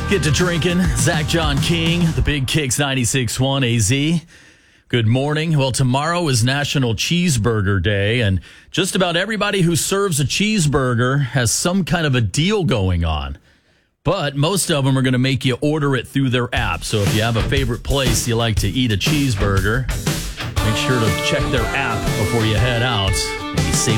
Get to drinking. Zach John King, the Big Kicks 96.1 AZ. Good morning. Well, tomorrow is National Cheeseburger Day, and just about everybody who serves a cheeseburger has some kind of a deal going on. But most of them are going to make you order it through their app. So if you have a favorite place you like to eat a cheeseburger, make sure to check their app before you head out. Maybe save